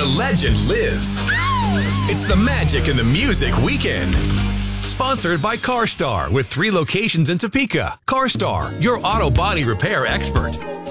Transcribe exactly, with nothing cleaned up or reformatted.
legend lives. It's the Magic and the Music Weekend. Sponsored by CarStar with three locations in Topeka. CarStar, your auto body repair expert.